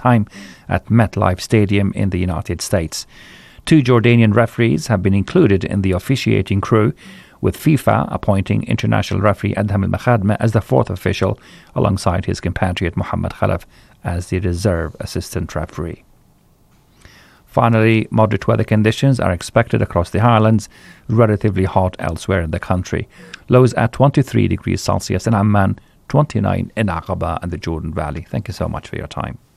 time at MetLife Stadium in the United States. 2 Jordanian referees have been included in the officiating crew, with FIFA appointing international referee Adham Al-Makhadma as the 4th official, alongside his compatriot Mohammed Khalaf as the reserve assistant referee. Finally, moderate weather conditions are expected across the Highlands, relatively hot elsewhere in the country. Lows at 23 degrees Celsius in Amman, 29 in Aqaba and the Jordan Valley. Thank you so much for your time.